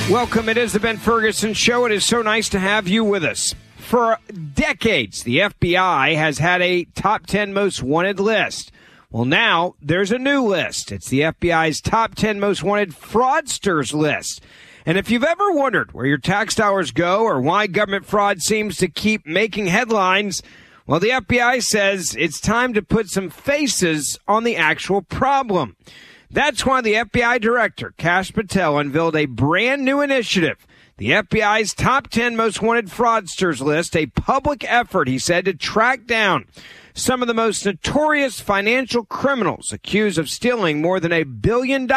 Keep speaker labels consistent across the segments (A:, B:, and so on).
A: Welcome. It is the Ben Ferguson Show. It is so nice to have you with us. For decades, the FBI has had a top 10 most wanted list. Well, now there's a new list. It's the FBI's top 10 most wanted fraudsters list. And if you've ever wondered where your tax dollars go or why government fraud seems to keep making headlines, well, the FBI says it's time to put some faces on the actual problem. That's why the FBI director, Kash Patel, unveiled a brand new initiative, the FBI's top 10 most wanted fraudsters list, a public effort, he said, to track down some of the most notorious financial criminals accused of stealing more than $1 billion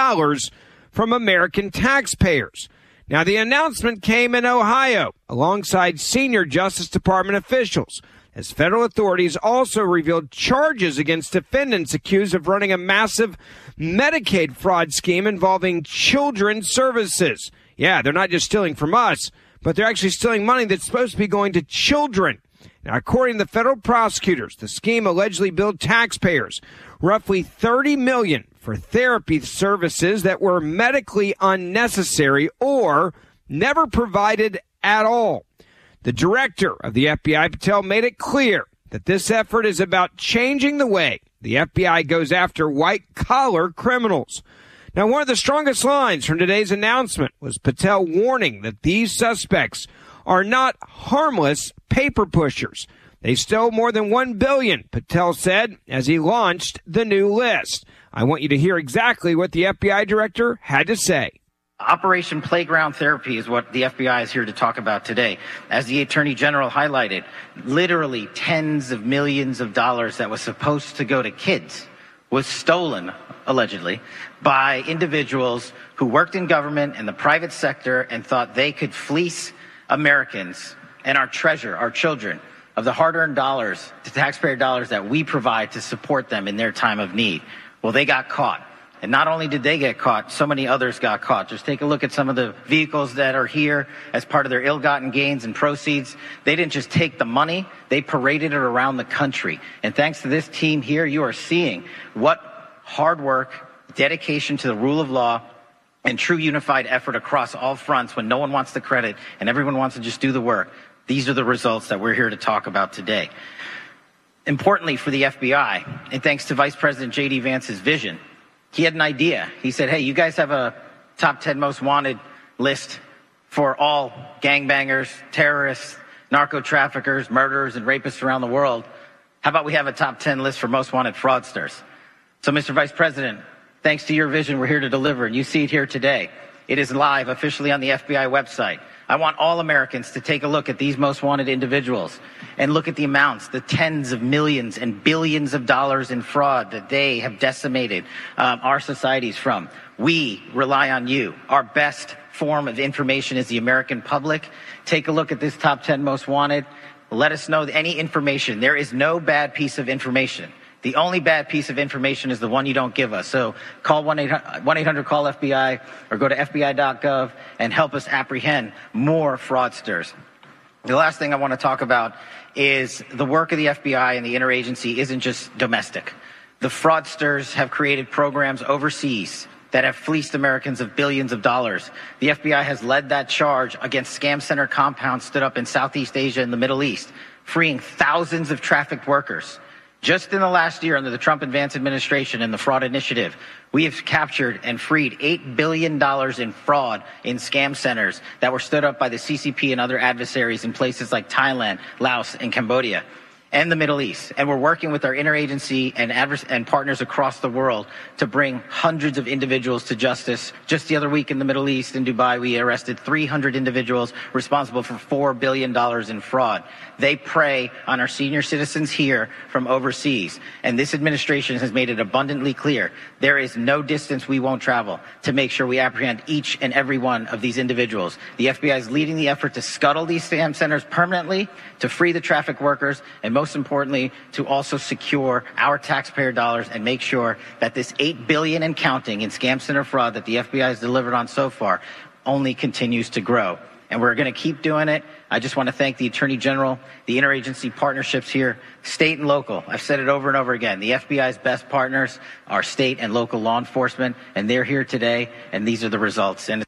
A: from American taxpayers. Now, the announcement came in Ohio alongside senior Justice Department officials, as federal authorities also revealed charges against defendants accused of running a massive Medicaid fraud scheme involving children's services. Yeah, they're not just stealing from us, but they're actually stealing money that's supposed to be going to children. Now, according to the federal prosecutors, the scheme allegedly billed taxpayers roughly $30 million for therapy services that were medically unnecessary or never provided at all. The director of the FBI, Patel, made it clear that this effort is about changing the way the FBI goes after white-collar criminals. Now, one of the strongest lines from today's announcement was Patel warning that these suspects are not harmless paper pushers. They stole more than $1 billion, Patel said, as he launched the new list. I want you to hear exactly what the FBI director had to say.
B: Operation Playground Therapy is what the FBI is here to talk about today. As the Attorney General highlighted, literally tens of millions of dollars that was supposed to go to kids was stolen, allegedly, by individuals who worked in government and the private sector and thought they could fleece Americans and our treasure, our children, of the hard-earned dollars, the taxpayer dollars that we provide to support them in their time of need. Well, they got caught. And not only did they get caught, so many others got caught. Just take a look at some of the vehicles that are here as part of their ill-gotten gains and proceeds. They didn't just take the money, they paraded it around the country. And thanks to this team here, you are seeing what hard work, dedication to the rule of law, and true unified effort across all fronts when no one wants the credit and everyone wants to just do the work. These are the results that we're here to talk about today. Importantly for the FBI, and thanks to Vice President J.D. Vance's vision, he had an idea. He said, hey, you guys have a top 10 most wanted list for all gangbangers, terrorists, narco-traffickers, murderers, and rapists around the world. How about we have a top 10 list for most wanted fraudsters? So, Mr. Vice President, thanks to your vision, we're here to deliver, and you see it here today. It is live officially on the FBI website. I want all Americans to take a look at these most wanted individuals and look at the amounts, the tens of millions and billions of dollars in fraud that they have decimated our societies from. We rely on you. Our best form of information is the American public. Take a look at this top 10 most wanted. Let us know any information. There is no bad piece of information. The only bad piece of information is the one you don't give us. So call 1-800-CALL-FBI or go to FBI.gov and help us apprehend more fraudsters. The last thing I want to talk about is the work of the FBI and the interagency isn't just domestic. The fraudsters have created programs overseas that have fleeced Americans of billions of dollars. The FBI has led that charge against scam center compounds stood up in Southeast Asia and the Middle East, freeing thousands of trafficked workers. Just in the last year under the Trump and Vance administration and the fraud initiative, we have captured and freed $8 billion in fraud in scam centers that were stood up by the CCP and other adversaries in places like Thailand, Laos, and Cambodia, and the Middle East. And we're working with our interagency and partners across the world to bring hundreds of individuals to justice. Just the other week in the Middle East, in Dubai, we arrested 300 individuals responsible for $4 billion in fraud. They prey on our senior citizens here from overseas. And this administration has made it abundantly clear there is no distance we won't travel to make sure we apprehend each and every one of these individuals. The FBI is leading the effort to scuttle these scam centers permanently, to free the traffic workers, and most importantly, to also secure our taxpayer dollars and make sure that this $8 billion and counting in scam center fraud that the FBI has delivered on so far only continues to grow. And we're going to keep doing it. I just want to thank the Attorney General, the interagency partnerships here, state and local. I've said it over and over again. The FBI's best partners are state and local law enforcement, and they're here today, and these are the results. And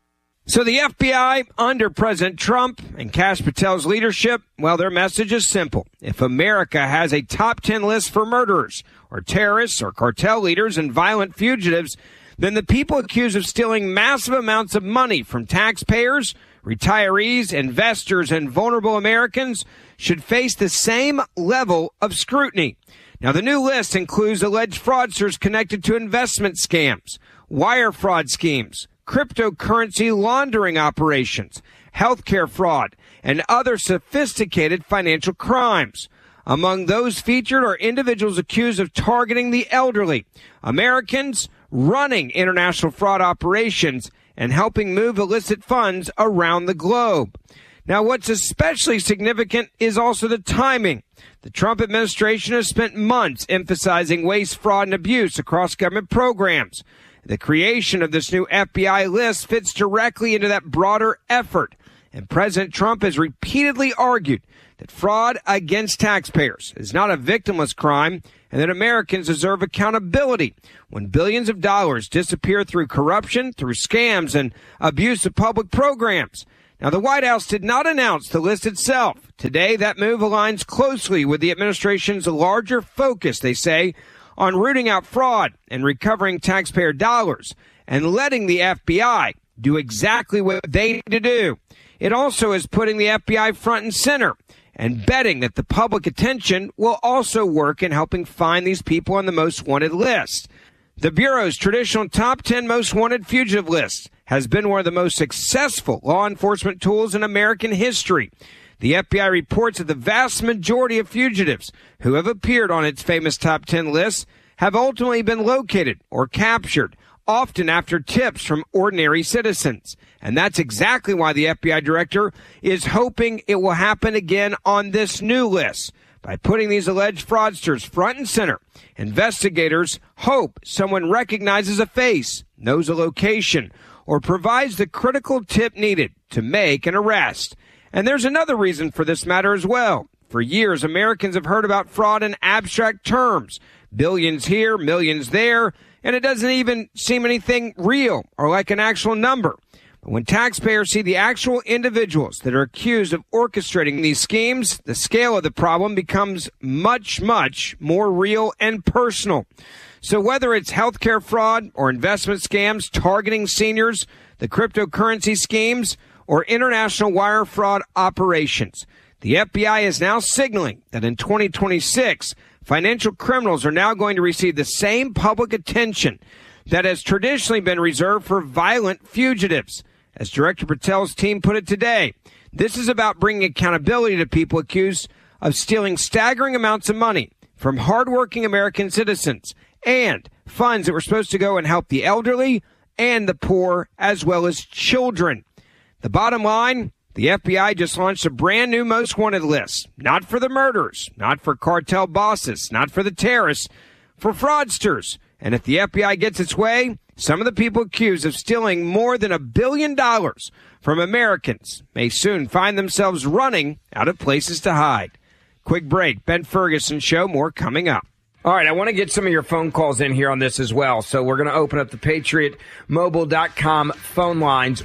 A: So the FBI, under President Trump and Kash Patel's leadership, well, their message is simple. If America has a top 10 list for murderers or terrorists or cartel leaders and violent fugitives, then the people accused of stealing massive amounts of money from taxpayers, retirees, investors, and vulnerable Americans should face the same level of scrutiny. Now, the new list includes alleged fraudsters connected to investment scams, wire fraud schemes, cryptocurrency laundering operations, healthcare fraud, and other sophisticated financial crimes. Among those featured are individuals accused of targeting the elderly, Americans running international fraud operations, and helping move illicit funds around the globe. Now, what's especially significant is also the timing. The Trump administration has spent months emphasizing waste, fraud, and abuse across government programs. The creation of this new FBI list fits directly into that broader effort, and President Trump has repeatedly argued that fraud against taxpayers is not a victimless crime and that Americans deserve accountability when billions of dollars disappear through corruption, through scams, and abuse of public programs. Now, the White House did not announce the list itself. Today, that move aligns closely with the administration's larger focus, they say, on rooting out fraud and recovering taxpayer dollars and letting the FBI do exactly what they need to do. It also is putting the FBI front and center and betting that the public attention will also work in helping find these people on the most wanted list. The Bureau's traditional top 10 most wanted fugitive list has been one of the most successful law enforcement tools in American history. The FBI reports that the vast majority of fugitives who have appeared on its famous top 10 list have ultimately been located or captured, often after tips from ordinary citizens. And that's exactly why the FBI director is hoping it will happen again on this new list. By putting these alleged fraudsters front and center, investigators hope someone recognizes a face, knows a location, or provides the critical tip needed to make an arrest. And there's another reason for this matter as well. For years, Americans have heard about fraud in abstract terms. Billions here, millions there, and it doesn't even seem anything real or like an actual number. But when taxpayers see the actual individuals that are accused of orchestrating these schemes, the scale of the problem becomes much, much more real and personal. So whether it's healthcare fraud or investment scams targeting seniors, the cryptocurrency schemes, or international wire fraud operations, the FBI is now signaling that in 2026, financial criminals are now going to receive the same public attention that has traditionally been reserved for violent fugitives. As Director Patel's team put it today, this is about bringing accountability to people accused of stealing staggering amounts of money from hardworking American citizens and funds that were supposed to go and help the elderly and the poor as well as children. The bottom line, the FBI just launched a brand new most wanted list, not for the murderers, not for cartel bosses, not for the terrorists, for fraudsters. And if the FBI gets its way, some of the people accused of stealing more than $1 billion from Americans may soon find themselves running out of places to hide. Quick break. Ben Ferguson Show. More coming up. All right, I want to get some of your phone calls in here on this as well. So we're going to open up the PatriotMobile.com phone lines,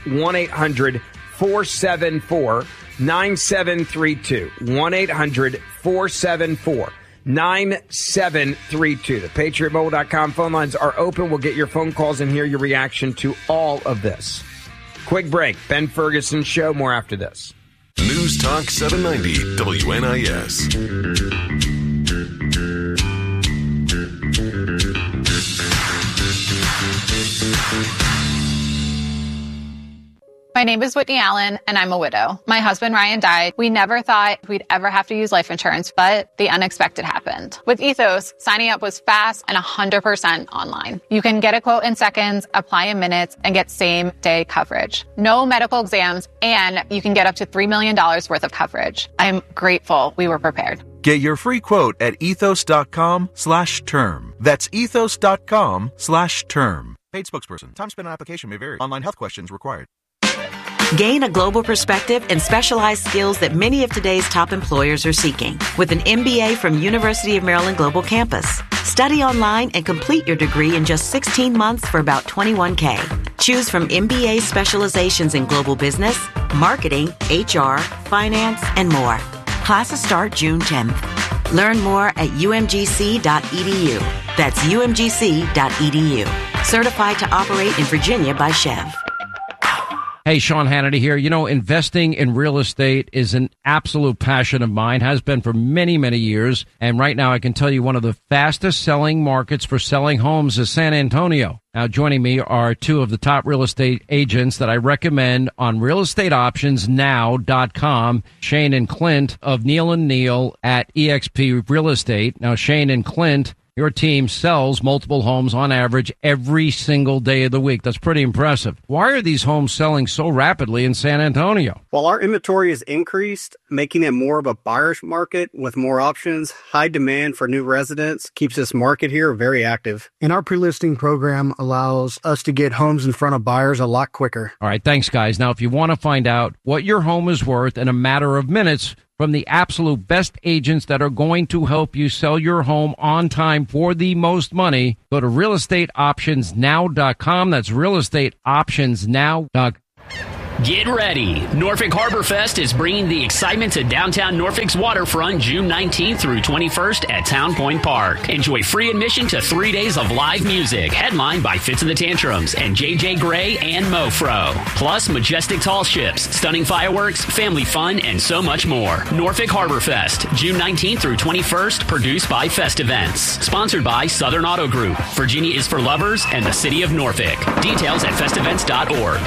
A: 1-800-474-9732. 1-800-474-9732. The PatriotMobile.com phone lines are open. We'll get your phone calls and hear your reaction to all of this. Quick break. Ben Ferguson Show. More after this.
C: News Talk 790 WNIS.
D: My name is Whitney Allen, and I'm a widow. My husband, Ryan, died. We never thought we'd ever have to use life insurance, but the unexpected happened. With Ethos, signing up was fast and 100% online. You can get a quote in seconds, apply in minutes, and get same-day coverage. No medical exams, and you can get up to $3 million worth of coverage. I'm grateful we were prepared.
E: Get your free quote at ethos.com/term. That's ethos.com/term. Paid spokesperson. Time spent on application may vary. Online health questions required.
F: Gain a global perspective and specialized skills that many of today's top employers are seeking with an MBA from University of Maryland Global Campus. Study online and complete your degree in just 16 months for about $21K. Choose from MBA specializations in global business, marketing, HR, finance, and more. Classes start June 10th. Learn more at umgc.edu. That's umgc.edu. Certified to operate in Virginia by Chev.
G: Hey, Sean Hannity here. You know, investing in real estate is an absolute passion of mine, has been for many, many years. And right now I can tell you one of the fastest selling markets for selling homes is San Antonio. Now, joining me are two of the top real estate agents that I recommend on realestateoptionsnow.com, Shane and Clint of Neal & Neal at eXp Real Estate. Now, Shane and Clint, your team sells multiple homes on average every single day of the week. That's pretty impressive. Why are these homes selling so rapidly in San Antonio?
H: While our inventory has increased, making it more of a buyer's market with more options, high demand for new residents keeps this market here very active.
I: And our pre-listing program allows us to get homes in front of buyers a lot quicker.
G: All right, thanks, guys. Now, if you want to find out what your home is worth in a matter of minutes, from the absolute best agents that are going to help you sell your home on time for the most money, go to realestateoptionsnow.com. That's realestateoptionsnow.com.
J: Get ready. Norfolk Harbor Fest is bringing the excitement to downtown Norfolk's waterfront June 19th through 21st at Town Point Park. Enjoy free admission to 3 days of live music, headlined by Fitz and the Tantrums and JJ Gray and Mofro. Plus, majestic tall ships, stunning fireworks, family fun, and so much more. Norfolk Harbor Fest, June 19th through 21st, produced by Fest Events. Sponsored by Southern Auto Group. Virginia is for lovers and the city of Norfolk. Details at festevents.org.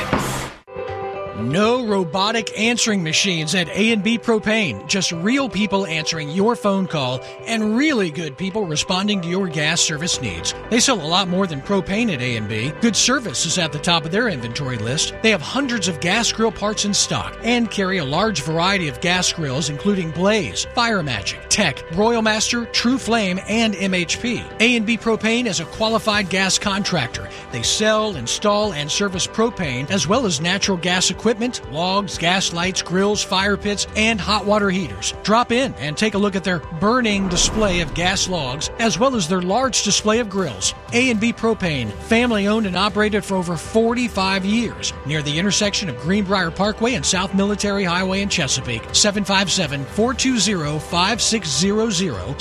K: No robotic answering machines at A&B Propane. Just real people answering your phone call and really good people responding to your gas service needs. They sell a lot more than propane at A&B. Good service is at the top of their inventory list. They have hundreds of gas grill parts in stock and carry a large variety of gas grills including Blaze, Fire Magic, Tech, Royal Master, True Flame, and MHP. A&B Propane is a qualified gas contractor. They sell, install, and service propane as well as natural gas equipment, logs, gas lights, grills, fire pits, and hot water heaters. Drop in and take a look at their burning display of gas logs, as well as their large display of grills. A&B Propane, family owned and operated for over 45 years, near the intersection of Greenbrier Parkway and South Military Highway in Chesapeake. 757-420-5600,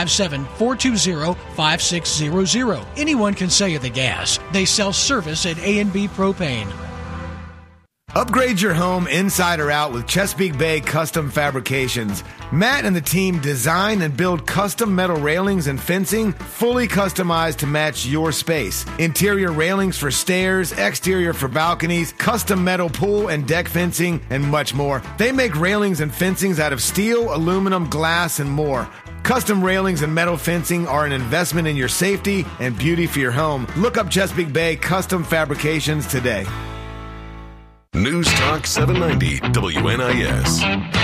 K: 757-420-5600. Anyone can sell you the gas. They sell service at A&B Propane.
L: Upgrade your home inside or out with Chesapeake Bay Custom Fabrications. Matt and the team design and build custom metal railings and fencing, fully customized to match your space. Interior railings for stairs, exterior for balconies, custom metal pool and deck fencing, and much more. They make railings and fencings out of steel, aluminum, glass, and more. Custom railings and metal fencing are an investment in your safety and beauty for your home. Look up Chesapeake Bay Custom Fabrications today.
C: News Talk 790 WNIS.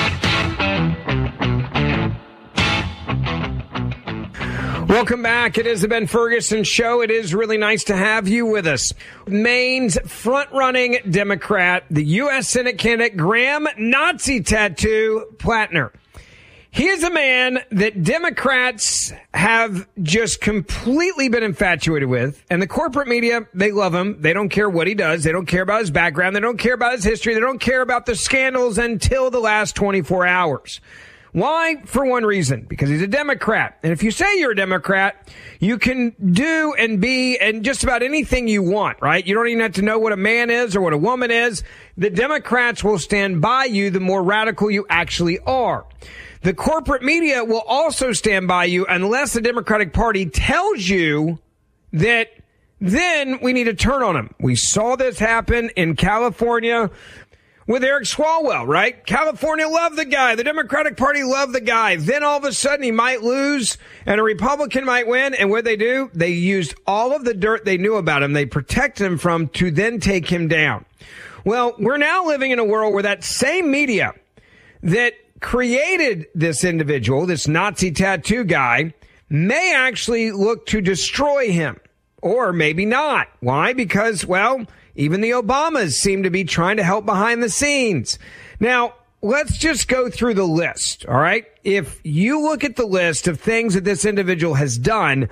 A: Welcome back. It is the Ben Ferguson Show. It is really nice to have you with us. Maine's front-running Democrat, the U.S. Senate candidate Graham Nazi Tattoo Plattner. He is a man that Democrats have just completely been infatuated with. And the corporate media, they love him. They don't care what he does. They don't care about his background. They don't care about his history. They don't care about the scandals until the last 24 hours. Why? For one reason, because he's a Democrat. And if you say you're a Democrat, you can do and be and just about anything you want, right? You don't even have to know what a man is or what a woman is. The Democrats will stand by you the more radical you actually are. The corporate media will also stand by you unless the Democratic Party tells you that then we need to turn on them. We saw this happen in California with Eric Swalwell, right? California loved the guy. The Democratic Party loved the guy. Then all of a sudden he might lose and a Republican might win. And what they do, they used all of the dirt they knew about him. They protected him from to then take him down. Well, we're now living in a world where that same media that created this individual, this Nazi tattoo guy, may actually look to destroy him. Or maybe not. Why? Because, well, even the Obamas seem to be trying to help behind the scenes. Now, let's just go through the list, all right? If you look at the list of things that this individual has done,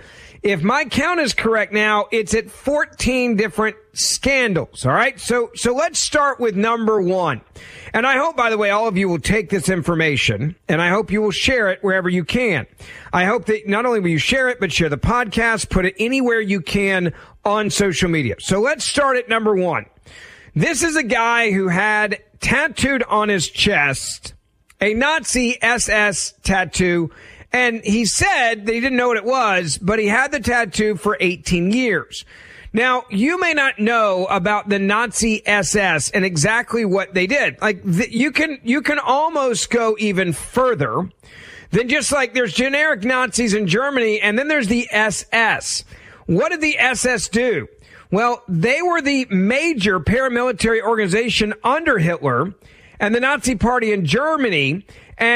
A: If my count is correct now, it's at 14 different scandals. All right. So let's start with number one. And I hope, by the way, all of you will take this information and I hope you will share it wherever you can. I hope that not only will you share it, but share the podcast, put it anywhere you can on social media. So let's start at number one. This is a guy who had tattooed on his chest a Nazi SS tattoo. And he said that he didn't know what it was, but he had the tattoo for 18 years. Now, you may not know about the Nazi SS and exactly what they did. Like, you can almost go even further than just like there's generic Nazis in Germany and then there's the SS. What did the SS do? Well, they were the major paramilitary organization under Hitler and the Nazi Party in Germany.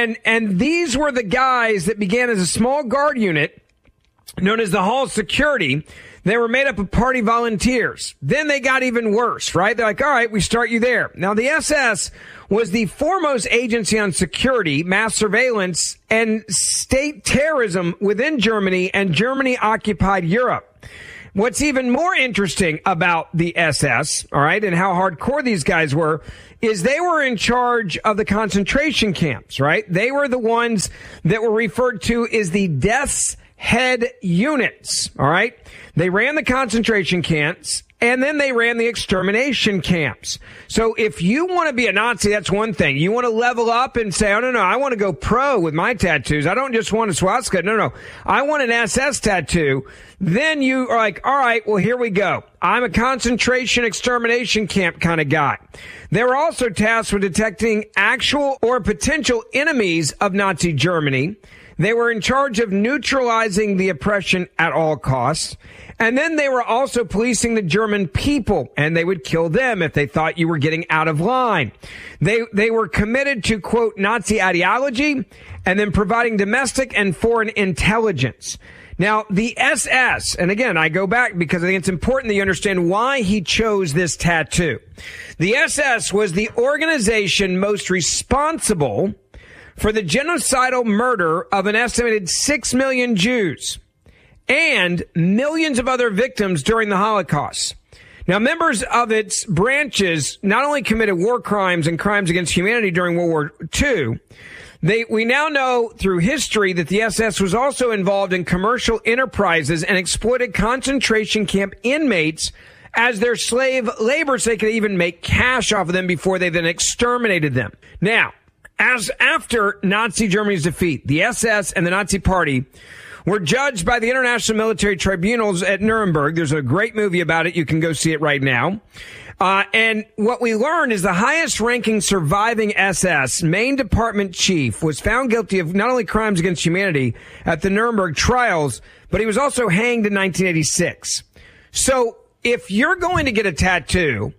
A: And these were the guys that began as a small guard unit known as the Hall Security. They were made up of party volunteers. Then they got even worse, right? They're like, all right, we start you there. Now, the SS was the foremost agency on security, mass surveillance, and state terrorism within Germany, and Germany occupied Europe. What's even more interesting about the SS, all right, and how hardcore these guys were, is they were in charge of the concentration camps, right? They were the ones that were referred to as the Death's Head units, all right? They ran the concentration camps, and then they ran the extermination camps. So if you want to be a Nazi, that's one thing. You want to level up and say, oh, no, I want to go pro with my tattoos. I don't just want a swastika. No. I want an SS tattoo. Then you are like, all right, well, here we go. I'm a concentration extermination camp kind of guy. They were also tasked with detecting actual or potential enemies of Nazi Germany. They were in charge of neutralizing the oppression at all costs. And then they were also policing the German people, and they would kill them if they thought you were getting out of line. They were committed to, quote, Nazi ideology, and then providing domestic and foreign intelligence. Now, the SS, and again, I go back because I think it's important that you understand why he chose this tattoo. The SS was the organization most responsible for the genocidal murder of an estimated 6 million Jews and millions of other victims during the Holocaust. Now, members of its branches not only committed war crimes and crimes against humanity during World War II, we now know through history that the SS was also involved in commercial enterprises and exploited concentration camp inmates as their slave labor so they could even make cash off of them before they then exterminated them. Now, as after Nazi Germany's defeat, the SS and the Nazi Party were judged by the International Military Tribunals at Nuremberg. There's a great movie about it. You can go see it right now. And what we learned is the highest ranking surviving SS main department chief was found guilty of not only crimes against humanity at the Nuremberg trials, but he was also hanged in 1986. So if you're going to get a tattoo,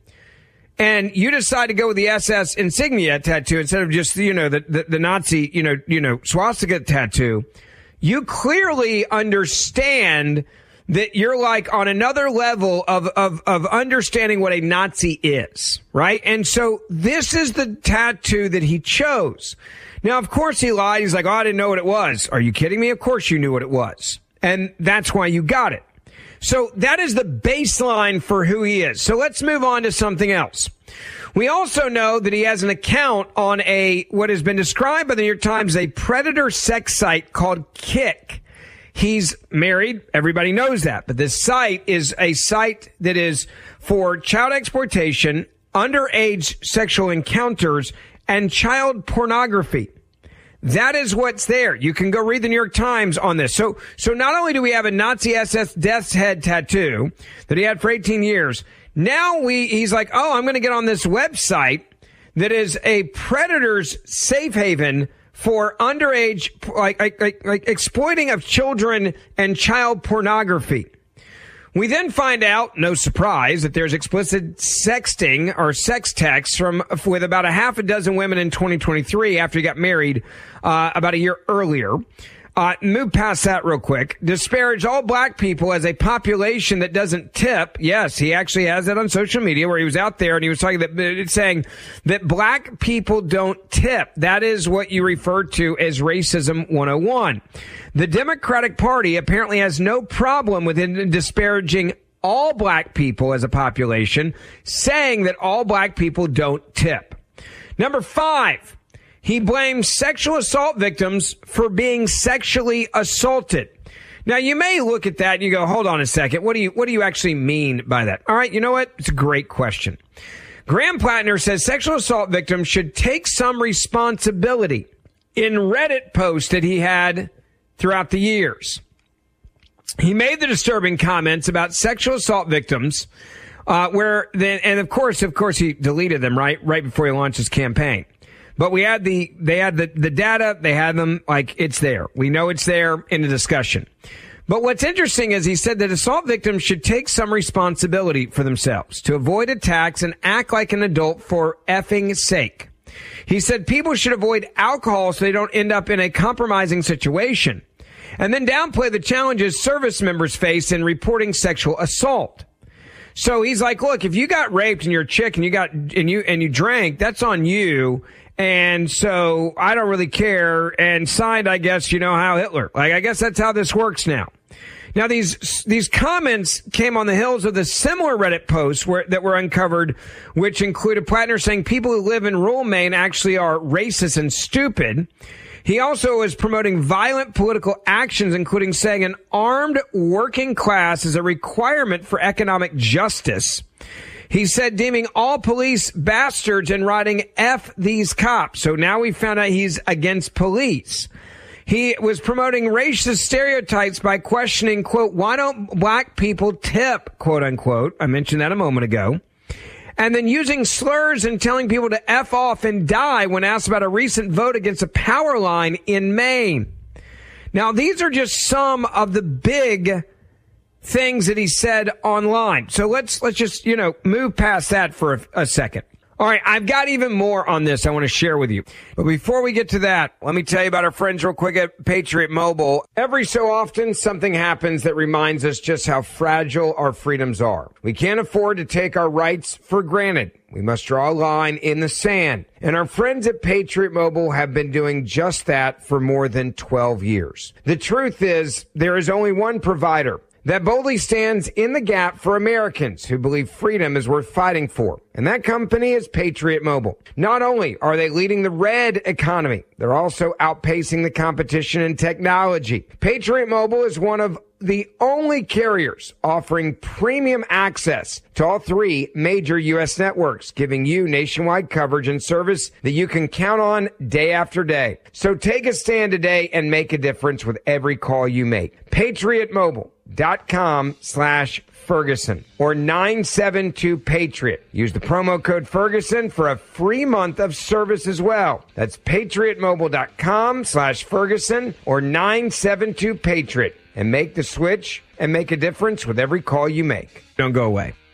A: and you decide to go with the SS insignia tattoo instead of just, the Nazi, swastika tattoo, you clearly understand that you're like on another level of understanding what a Nazi is, right? And so this is the tattoo that he chose. Now, of course he lied. He's like, oh, I didn't know what it was. Are you kidding me? Of course you knew what it was. And that's why you got it. So that is the baseline for who he is. So let's move on to something else. We also know that he has an account on what has been described by the New York Times, a predator sex site called Kik. He's married. Everybody knows that. But this site is a site that is for child exploitation, underage sexual encounters, and child pornography. That is what's there. You can go read the New York Times on this. So not only do we have a Nazi SS Death's Head tattoo that he had for 18 years, now he's like, oh, I'm going to get on this website that is a predator's safe haven for underage, like exploiting of children and child pornography. We then find out, no surprise, that there's explicit sexting or sex texts with about a half a dozen women in 2023 after he got married about a year earlier. Move past that real quick. Disparage all black people as a population that doesn't tip. Yes, he actually has that on social media where he was out there and he was saying that black people don't tip. That is what you refer to as racism 101. The Democratic Party apparently has no problem with disparaging all black people as a population, saying that all black people don't tip. Number 5. He blames sexual assault victims for being sexually assaulted. Now, you may look at that and you go, hold on a second. What do you actually mean by that? All right, you know what? It's a great question. Graham Plattner says sexual assault victims should take some responsibility in Reddit posts that he had throughout the years. He made the disturbing comments about sexual assault victims, and of course he deleted them right before he launched his campaign. But they had the data, they had them, like, it's there. We know it's there in the discussion. But what's interesting is he said that assault victims should take some responsibility for themselves to avoid attacks and act like an adult for effing sake. He said people should avoid alcohol so they don't end up in a compromising situation, and then downplay the challenges service members face in reporting sexual assault. So he's like, look, if you got raped and you're a chick and you drank, that's on you. And so I don't really care. And signed, I guess, you know how Hitler. Like, I guess that's how this works now. Now, these comments came on the heels of the similar Reddit posts that were uncovered, which included Plattner saying people who live in rural Maine actually are racist and stupid. He also is promoting violent political actions, including saying an armed working class is a requirement for economic justice. He said deeming all police bastards and writing F these cops. So now we found out he's against police. He was promoting racist stereotypes by questioning, quote, why don't black people tip, quote unquote. I mentioned that a moment ago. And then using slurs and telling people to F off and die when asked about a recent vote against a power line in Maine. Now, these are just some of the big things that he said online. So let's just, move past that for a second. All right, I've got even more on this I want to share with you. But before we get to that, let me tell you about our friends real quick at Patriot Mobile. Every so often, something happens that reminds us just how fragile our freedoms are. We can't afford to take our rights for granted. We must draw a line in the sand. And our friends at Patriot Mobile have been doing just that for more than 12 years. The truth is, there is only one provider that boldly stands in the gap for Americans who believe freedom is worth fighting for. And that company is Patriot Mobile. Not only are they leading the red economy, they're also outpacing the competition in technology. Patriot Mobile is one of the only carriers offering premium access to all 3 major U.S. networks, giving you nationwide coverage and service that you can count on day after day. So take a stand today and make a difference with every call you make. PatriotMobile.com/Ferguson or 972-PATRIOT. Use the promo code Ferguson for a free month of service as well. That's PatriotMobile.com/Ferguson or 972-PATRIOT. And make the switch and make a difference with every call you make. Don't go away.